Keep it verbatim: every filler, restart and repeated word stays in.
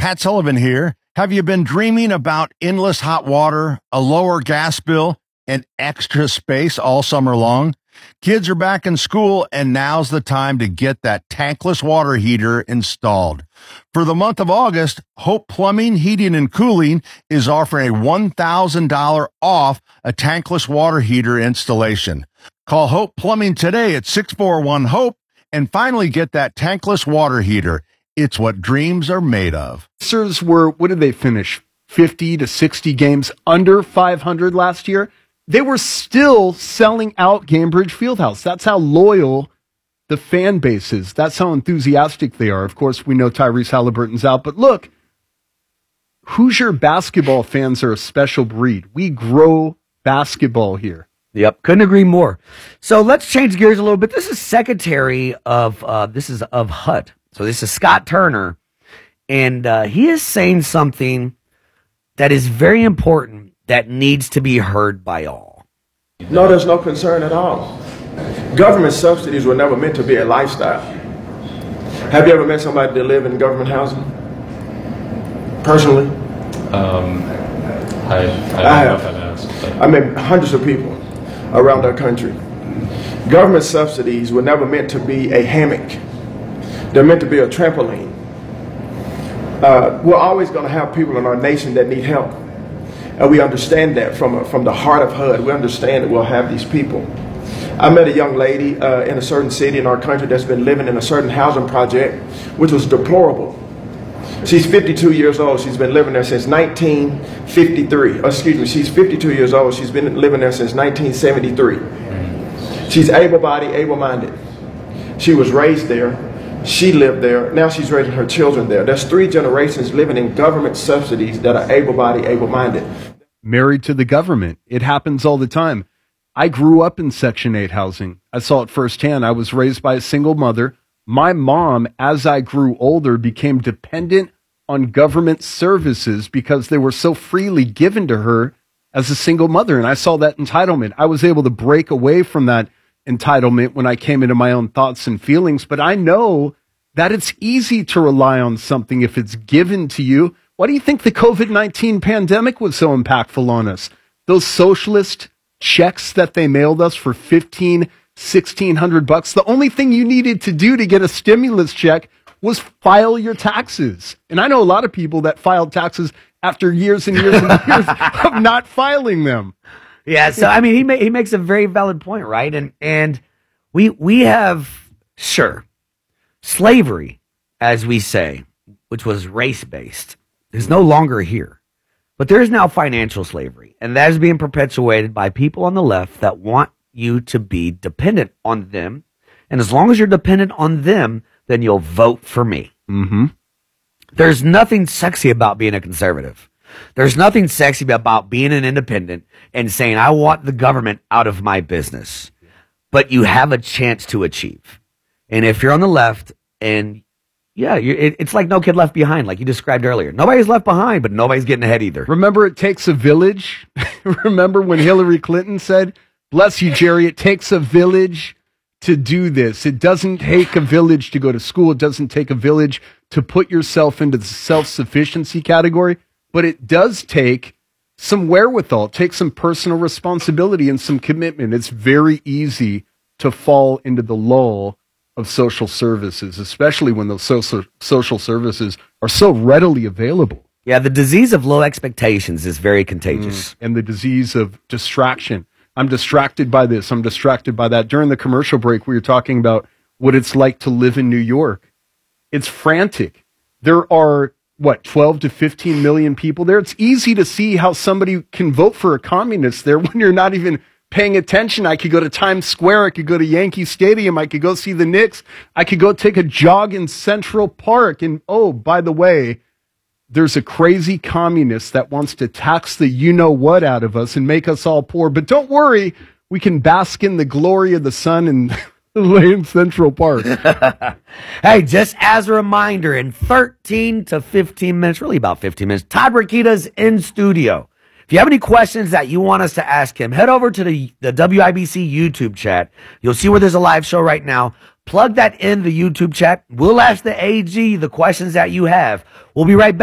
Pat Sullivan here. Have you been dreaming about endless hot water, a lower gas bill, and extra space all summer long? Kids are back in school, and now's the time to get that tankless water heater installed. For the month of August, Hope Plumbing, Heating, and Cooling is offering a one thousand dollars off a tankless water heater installation. Call Hope Plumbing today at six four one HOPE and finally get that tankless water heater. It's what dreams are made of. Sixers were, what did they finish? fifty to sixty games under five hundred last year. They were still selling out Gainbridge Fieldhouse. That's how loyal the fan base is. That's how enthusiastic they are. Of course, we know Tyrese Halliburton's out, but look, Hoosier basketball fans are a special breed. We grow basketball here. Yep, couldn't agree more. So let's change gears a little bit. This is Secretary of uh, this is of H U D. So this is Scott Turner, and uh, he is saying something that is very important that needs to be heard by all. No, there's no concern at all. Government subsidies were never meant to be a lifestyle. Have you ever met somebody that lived in government housing? Personally? Um, I, I don't I know have. if I've asked. But. I met hundreds of people around our country. Government subsidies were never meant to be a hammock. They're meant to be a trampoline. Uh, we're always going to have people in our nation that need help. And we understand that from, a, from the heart of H U D. We understand that we'll have these people. I met a young lady uh, in a certain city in our country that's been living in a certain housing project, which was deplorable. She's fifty-two years old. She's been living there since nineteen fifty-three. Oh, excuse me, she's fifty-two years old. She's been living there since nineteen seventy-three. She's able-bodied, able-minded. She was raised there. She lived there. Now she's raising her children there. There's three generations living in government subsidies that are able-bodied, able-minded. Married to the government. It happens all the time. I grew up in Section eight housing. I saw it firsthand. I was raised by a single mother. My mom, as I grew older, became dependent on government services because they were so freely given to her as a single mother. And I saw that entitlement. I was able to break away from that entitlement when I came into my own thoughts and feelings. But I know that it's easy to rely on something if it's given to you. Why do you think the COVID nineteen pandemic was so impactful on us? Those socialist checks that they mailed us for fifteen, sixteen hundred bucks. The only thing you needed to do to get a stimulus check was file your taxes. And I know a lot of people that filed taxes after years and years and years of not filing them. Yeah, so I mean, he ma- he makes a very valid point, right? And and we we have sure slavery, as we say, which was race based, is no longer here, but there is now financial slavery, and that is being perpetuated by people on the left that want you to be dependent on them, and as long as you're dependent on them, then you'll vote for me. Mm-hmm. There's nothing sexy about being a conservative. There's nothing sexy about being an independent and saying, I want the government out of my business. But you have a chance to achieve. And if you're on the left, and yeah, you're, it, it's like No Kid Left Behind, like you described earlier. Nobody's left behind, but nobody's getting ahead either. Remember, it takes a village? Remember when Hillary Clinton said, bless you, Jerry, it takes a village to do this. It doesn't take a village to go to school. It doesn't take a village to put yourself into the self-sufficiency category. But it does take some wherewithal, take some personal responsibility and some commitment. It's very easy to fall into the lull of social services, especially when those social, social services are so readily available. Yeah, the disease of low expectations is very contagious. Mm, and the disease of distraction. I'm distracted by this. I'm distracted by that. During the commercial break, we were talking about what it's like to live in New York. It's frantic. There are what, twelve to fifteen million people there? It's easy to see how somebody can vote for a communist there when you're not even paying attention. I could go to Times Square. I could go to Yankee Stadium. I could go see the Knicks. I could go take a jog in Central Park. And, oh, by the way, there's a crazy communist that wants to tax the you-know-what out of us and make us all poor. But don't worry, we can bask in the glory of the sun and lay in Central Park. Hey, just as a reminder, in thirteen to fifteen minutes, really about fifteen minutes, Todd Rokita's in studio. If you have any questions that you want us to ask him, head over to the, the W I B C YouTube chat. You'll see where there's a live show right now. Plug that in the YouTube chat. We'll ask the A G the questions that you have. We'll be right back.